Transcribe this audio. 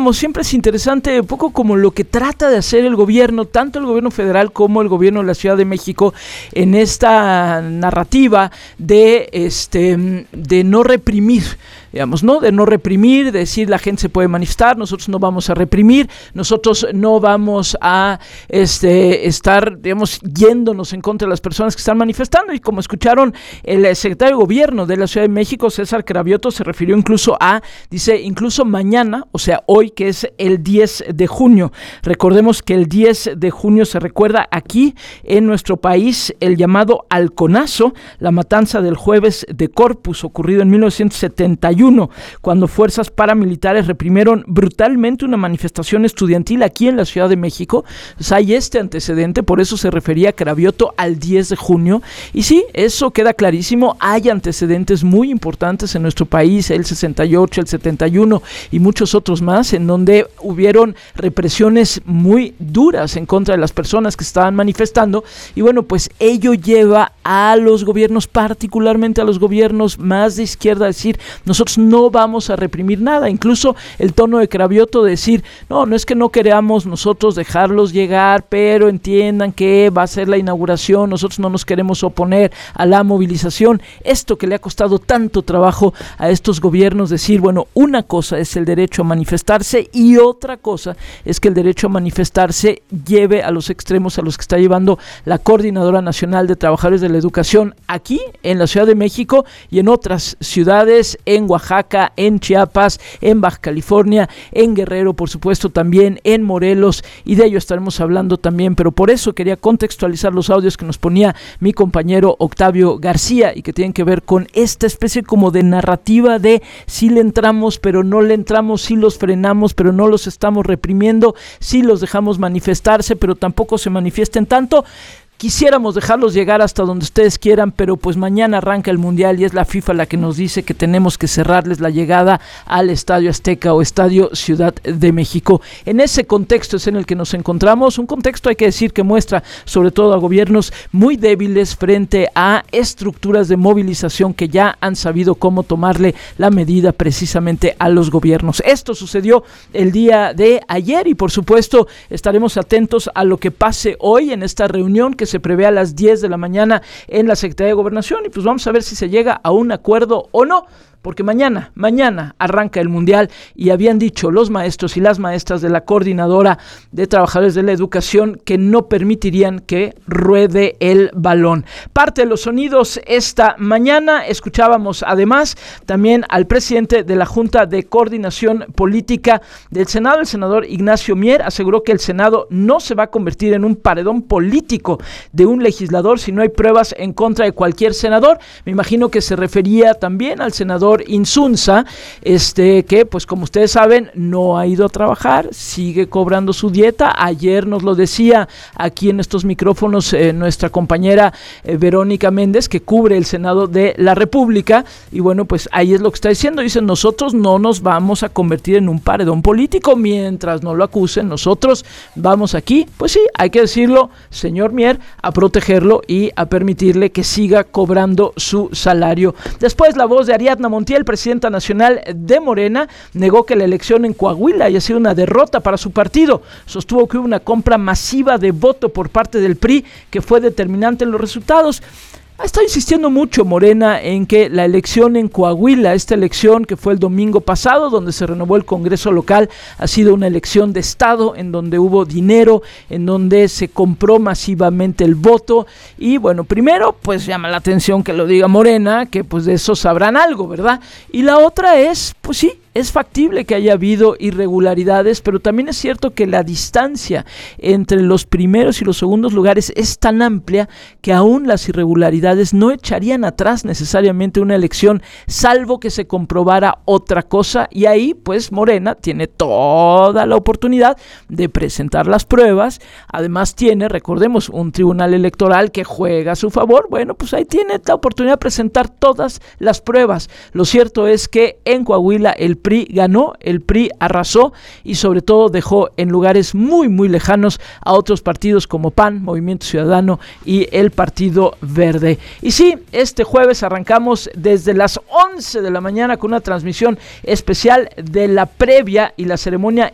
decíamos, siempre es interesante un poco como lo que trata de hacer el gobierno, tanto el gobierno federal como el gobierno de la Ciudad de México, en esta narrativa de no reprimir, digamos, ¿no? De no reprimir, de decir la gente se puede manifestar, nosotros no vamos a reprimir, nosotros no vamos a estar, digamos, yéndonos en contra de las personas que están manifestando. Y como escucharon, el secretario de Gobierno de la Ciudad de México, César Cravioto, se refirió incluso dice, incluso mañana, o sea, hoy, que es el 10 de junio. Recordemos que el 10 de junio se recuerda aquí en nuestro país el llamado halconazo, la matanza del jueves de Corpus, ocurrido en 1971, cuando fuerzas paramilitares reprimieron brutalmente una manifestación estudiantil aquí en la Ciudad de México. Pues hay este antecedente, por eso se refería Cravioto al 10 de junio. Y sí, eso queda clarísimo, hay antecedentes muy importantes en nuestro país, el 68, el 71 y muchos otros más, en donde hubieron represiones muy duras en contra de las personas que estaban manifestando. Y bueno, pues ello lleva a los gobiernos, particularmente a los gobiernos más de izquierda, a decir, nosotros no vamos a reprimir nada. Incluso el tono de Cravioto de decir, no es que no queramos nosotros dejarlos llegar, pero entiendan que va a ser la inauguración, nosotros no nos queremos oponer a la movilización. Esto que le ha costado tanto trabajo a estos gobiernos, decir, bueno, una cosa es el derecho a manifestarse y otra cosa es que el derecho a manifestarse lleve a los extremos a los que está llevando la Coordinadora Nacional de Trabajadores de la Educación aquí en la Ciudad de México y en otras ciudades, en Oaxaca, en Chiapas, en Baja California, en Guerrero, por supuesto también en Morelos, y de ello estaremos hablando también, pero por eso quería contextualizar los audios que nos ponía mi compañero Octavio García y que tienen que ver con esta especie como de narrativa de si le entramos pero no le entramos, si los frenamos pero no los estamos reprimiendo, si los dejamos manifestarse pero tampoco se manifiesten tanto. Quisiéramos dejarlos llegar hasta donde ustedes quieran, pero pues mañana arranca el Mundial y es la FIFA la que nos dice que tenemos que cerrarles la llegada al Estadio Azteca o Estadio Ciudad de México. En ese contexto es en el que nos encontramos, un contexto, hay que decir, que muestra sobre todo a gobiernos muy débiles frente a estructuras de movilización que ya han sabido cómo tomarle la medida precisamente a los gobiernos. Esto sucedió el día de ayer y por supuesto estaremos atentos a lo que pase hoy en esta reunión que se prevé a las 10 de la mañana en la Secretaría de Gobernación y pues vamos a ver si se llega a un acuerdo o no. Porque mañana arranca el Mundial y habían dicho los maestros y las maestras de la Coordinadora de Trabajadores de la Educación que no permitirían que ruede el balón. Parte de los sonidos esta mañana, escuchábamos además también al presidente de la Junta de Coordinación Política del Senado, el senador Ignacio Mier, aseguró que el Senado no se va a convertir en un paredón político de un legislador si no hay pruebas en contra de cualquier senador. Me imagino que se refería también al senador Insunza, que pues como ustedes saben no ha ido a trabajar, sigue cobrando su dieta. Ayer nos lo decía aquí en estos micrófonos nuestra compañera Verónica Méndez, que cubre el Senado de la República, y bueno, pues ahí es lo que está diciendo, dicen, nosotros no nos vamos a convertir en un paredón político mientras no lo acusen, nosotros vamos aquí, pues sí, hay que decirlo, señor Mier, a protegerlo y a permitirle que siga cobrando su salario. Después la voz de Ariadna Montiel, presidenta nacional de Morena, negó que la elección en Coahuila haya sido una derrota para su partido. Sostuvo que hubo una compra masiva de voto por parte del PRI que fue determinante en los resultados. Ha estado insistiendo mucho Morena en que la elección en Coahuila, esta elección que fue el domingo pasado, donde se renovó el Congreso local, ha sido una elección de Estado, en donde hubo dinero, en donde se compró masivamente el voto, y bueno, primero, pues llama la atención que lo diga Morena, que pues de eso sabrán algo, ¿verdad? Y la otra es, pues sí, es factible que haya habido irregularidades, pero también es cierto que la distancia entre los primeros y los segundos lugares es tan amplia que aún las irregularidades no echarían atrás necesariamente una elección, salvo que se comprobara otra cosa, y ahí pues Morena tiene toda la oportunidad de presentar las pruebas. Además tiene, recordemos, un tribunal electoral que juega a su favor. Bueno, pues ahí tiene la oportunidad de presentar todas las pruebas. Lo cierto es que en Coahuila el PRI ganó, el PRI arrasó y sobre todo dejó en lugares muy muy lejanos a otros partidos como PAN, Movimiento Ciudadano y el Partido Verde. Y sí, este jueves arrancamos desde las 11 de la mañana con una transmisión especial de la previa y la ceremonia